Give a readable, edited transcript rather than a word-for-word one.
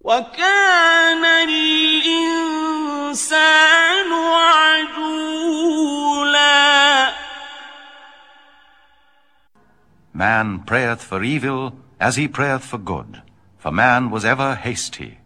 وكان الإنسان عجولا. Man prayeth for evil as he prayeth for good, for man was ever hasty.